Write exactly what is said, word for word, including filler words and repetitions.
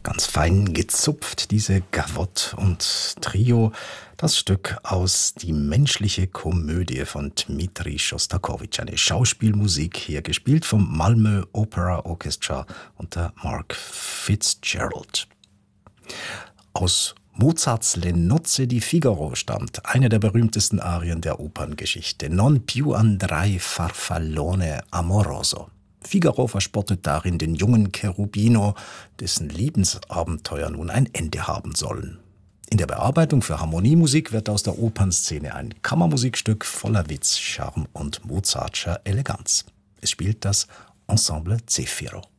Ganz fein gezupft, diese Gavotte und Trio, das Stück aus Die menschliche Komödie von Dmitri Schostakowitsch. Eine Schauspielmusik, hier gespielt vom Malmö Opera Orchestra unter Mark Fitzgerald. Aus Mozarts Le nozze di Figaro stammt eine der berühmtesten Arien der Operngeschichte. Non più andrai farfallone amoroso. Figaro verspottet darin den jungen Cherubino, dessen Liebensabenteuer nun ein Ende haben sollen. In der Bearbeitung für Harmoniemusik wird aus der Opernszene ein Kammermusikstück voller Witz, Charme und Mozartscher Eleganz. Es spielt das Ensemble Zefiro.